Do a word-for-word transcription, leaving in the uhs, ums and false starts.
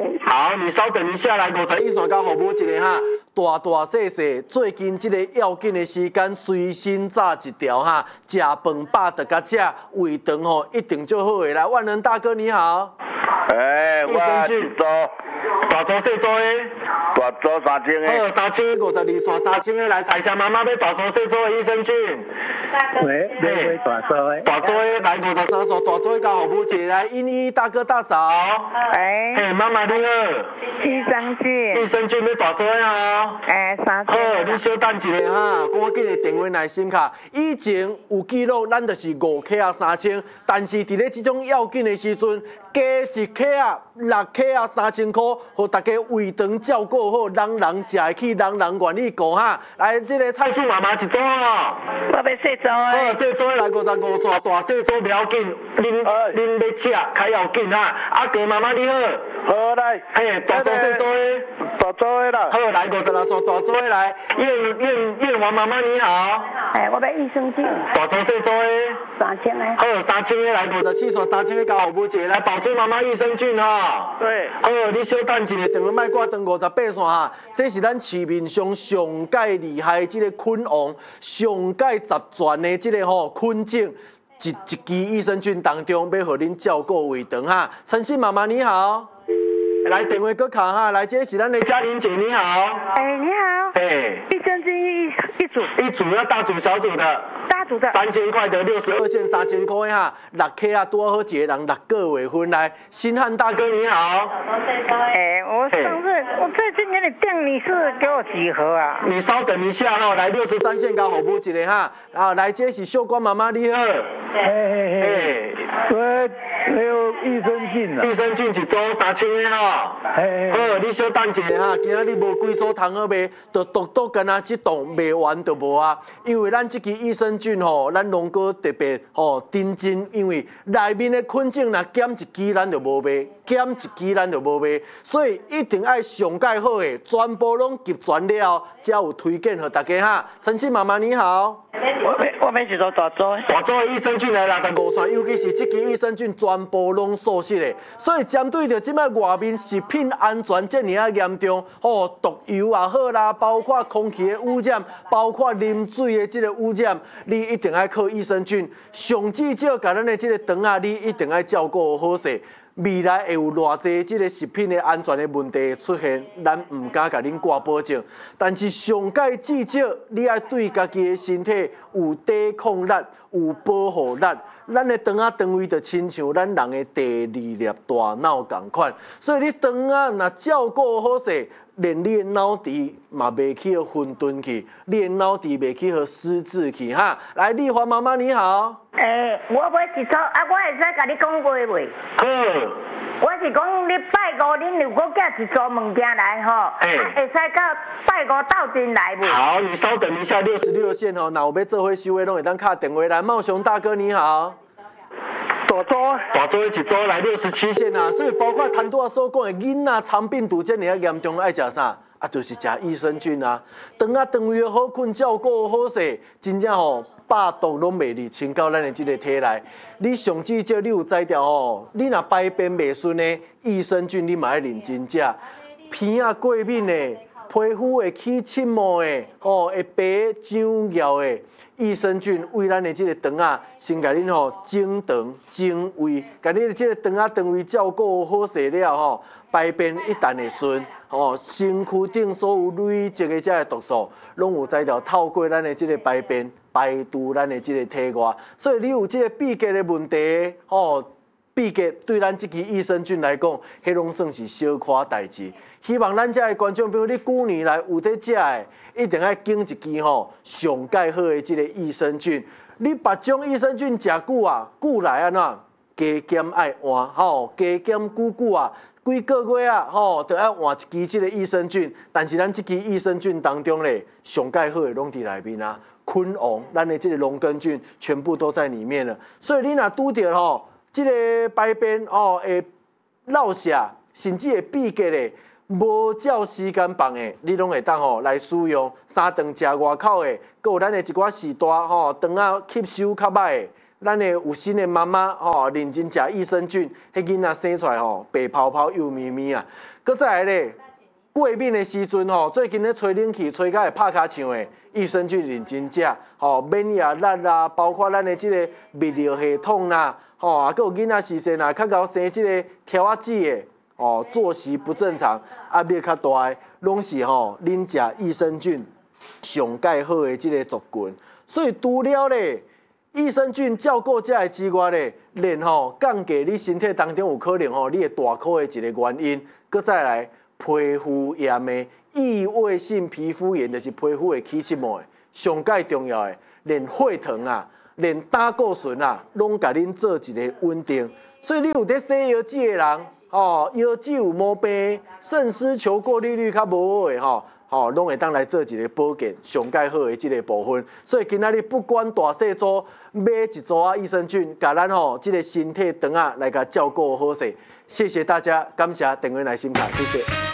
好，你稍等一下，来五十一线甲服务一个哈，大大细细，最近这个要紧的时间，随身炸一条哈，食饭饱得甲食，胃肠吼一定就好的。来，万能大哥你好， 哎， 益生菌我大组细组的， 大组三千好， 的， 三千五十二线，三千的来彩霞妈妈要大组细组的益生菌， 喂，喂喂，大嫂诶， 大组的来五十三线，大组的甲服务一个来，英一大哥大嫂， 哎， 嘿，妈妈你好， 益生菌， 益生菌要大组的哦。 哎，三好， 千， 你稍等一下哈，赶紧的电话来信卡。以前有记录，咱就是五克啊三千，但是伫咧这种要紧的时阵，加一克啊、六克啊三千块，互大家胃肠照顾好，人人食得起，人人愿意顾哈。来，这个菜树妈妈一组哦。 我要细做好， 诶， 细组来五十五线，大细组不要紧，恁恁要吃较要紧哈。阿哥妈妈你好， 好来， 嘿，大组细组的。 大组的啦， 好，来五十六线大组的来，燕燕燕华妈妈你好。 哎，我要益生菌， 大组细组的， 三千诶， 好，三千个来五十七线，三千个交服务一个来保住妈妈益生菌哈。 对， 好，你稍等一下，电话莫挂断五十八线哈。这是咱市面上上介厉害的这个菌王，上介十全的这个吼菌种。一一支益生菌当中，要互恁照顾胃肠哈。陈信妈妈你好，来电话搁卡哈，来这是咱的嘉玲姐你好， 哎，你好， 嘿， 益生菌一一组， 一组要大组小组的。 大组的， 三千块的六十二线三千块哈，六 K 啊多好一个人六个月份来，新汉大哥你好， 哎，我上次我最近给你订，你是给我几盒啊？ 你稍等一下哈，来六十三线搞服务一个哈，啊来这是秀官妈妈你好， 嘿嘿嘿， 嘿， 我还有益生菌啦， 益生菌一组三千个哈， 嘿嘿， 好，你稍等一下哈，今仔日无几组通好卖，就独独干啊这栋卖完就无啊，因为咱这支益生菌吼，咱龙哥特别吼认真，因为内面的菌种若减一支咱就无卖，减一支咱就无卖，所以一定爱上介好的，全部拢集全了，才有推荐给大家哈。陈信妈妈你好， 我要我要一组大组的， 大组的益生菌来六十五线，尤其是这支益生菌全部拢素食的，所以针对着即摆外面食品安全这么啊严重，吼毒油也好啦，包括空气的污染，包括啉水的这个污染，你一定爱靠益生菌，上至少甲咱的这个肠啊，你一定爱照顾好势。未来会有偌济即个食品的安全的问题出现，咱唔敢甲恁挂保证。但是上介至少你爱对家己的身体有抵抗力、有保护力。咱的肠啊肠胃就亲像咱人的第二粒大脑共款，所以你肠啊若照顾好势，连你的脑池嘛袂去互混沌去，你的脑池袂去互失智去哈。来，丽华妈妈你好。 哎，我买一组啊，我会使甲你讲话袂？ 好。 我是讲，你拜五恁如果寄一组物件来吼， 嘿啊会使到拜五斗阵来袂？ 好，你稍等一下，六十六线哦，那有要做伙收的，拢会当敲电话来。茂雄大哥你好， 大组， 大组一组来六十七线啊，所以包括谭多所讲的囡仔肠病毒这么啊严重，爱食啥？啊，就是食益生菌啊，肠啊肠胃好困，照顾好势，真正吼。百毒拢袂入侵到咱的这个体内，你上至少你有知条吼，你若排便袂顺的益生菌，你嘛要认真食。鼻啊过敏的，皮肤会起青毛的，吼会白长咬的，益生菌为咱的这个肠啊，先甲恁吼整肠整胃，甲你的这个肠啊肠胃照顾好势了吼，排便一旦会顺。哦，身躯顶所有累积的这个毒素，拢有在条透过咱的这个排便排除咱的这个体外，所以你有这个闭结的问题，哦，闭结对咱这支益生菌来讲，迄拢算是小可代志。希望咱这个观众朋友，你久年来有在食的，一定要拣一支吼上介好的这个益生菌。你别种益生菌食久啊，久来安怎？加减爱换，吼，加减久久啊。几个月啊，吼，就要换一支这个益生菌，但是咱这支益生菌当中咧，上介好的拢伫内面啊，菌王，咱的这个龙根菌全部都在里面了。所以你若拄着吼，这个排便哦会落下，甚至会闭结的，无照时间放的，你拢会当吼来使用。三顿食外口的，佮有咱的一寡时大吼，肠啊吸收较歹的。 咱的有心的妈妈吼，认真食益生菌，迄囡仔生出来吼，白泡泡幼咪咪啊。搁再来咧，过敏的时阵吼，最近咧吹冷气吹甲会拍骹唱的，益生菌认真食，吼免疫力啦，包括咱的即个泌尿系统啦，吼啊，搁有囡仔时阵啊，较高生即个条仔子的，哦，作息不正常，压力较大的，拢是吼恁食益生菌上介好的即个族群。所以除了咧。益生菌照顾这个之外咧，连吼降低你身体当中有可能吼你会大颗的一个原因，搁再来皮肤炎的异位性皮肤炎，就是皮肤会起湿膜的，上介重要的，连血糖啊，连胆固醇啊，拢甲恁做一个稳定。所以你有在洗腰子的人，吼腰子有毛病，肾丝球过滤率较无好的吼。吼，拢会当来做一个保健上介好的即个部分，所以今仔日不管大细组，买一组啊益生菌，甲咱吼即个身体肠啊来甲照顾好势。谢谢大家，感谢订阅来心卡，谢谢。